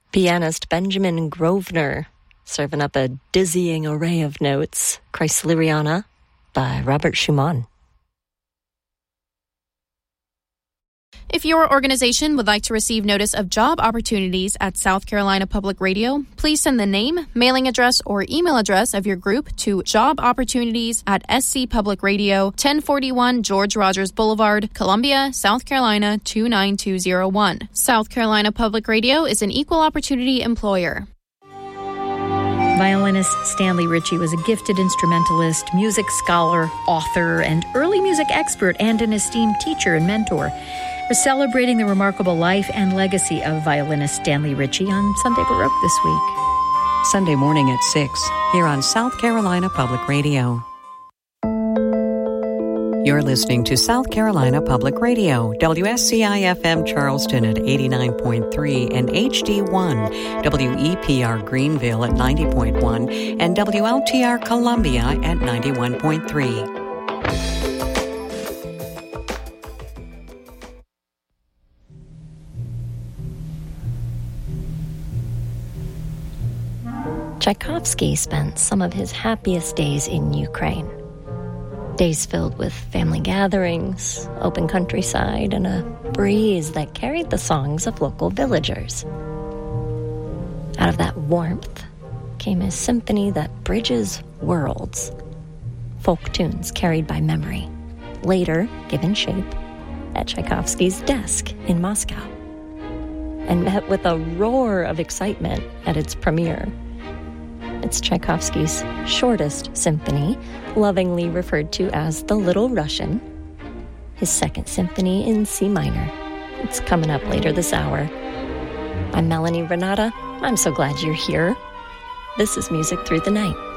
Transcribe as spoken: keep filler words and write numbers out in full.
Pianist Benjamin Grosvenor, serving up a dizzying array of notes. Kreisleriana by Robert Schumann. If your organization would like to receive notice of job opportunities at South Carolina Public Radio, please send the name, mailing address, or email address of your group to job opportunities at S C Public Radio, ten forty-one George Rogers Boulevard, Columbia, South Carolina two nine two zero one. South Carolina Public Radio is an equal opportunity employer. Violinist Stanley Ritchie was a gifted instrumentalist, music scholar, author, and early music expert, and an esteemed teacher and mentor. We're celebrating the remarkable life and legacy of violinist Stanley Ritchie on Sunday Baroque this week. Sunday morning at six, here on South Carolina Public Radio. You're listening to South Carolina Public Radio, W S C I F M Charleston at eighty-nine point three and H D one, W E P R Greenville at ninety point one, and W L T R Columbia at ninety-one point three. Tchaikovsky spent some of his happiest days in Ukraine. Days filled with family gatherings, open countryside, and a breeze that carried the songs of local villagers. Out of that warmth came a symphony that bridges worlds. Folk tunes carried by memory, later given shape at Tchaikovsky's desk in Moscow, and met with a roar of excitement at its premiere. It's Tchaikovsky's shortest symphony, lovingly referred to as the Little Russian. His second symphony in C minor. It's coming up later this hour. I'm Melanie Renata. I'm so glad you're here. This is Music Through the Night.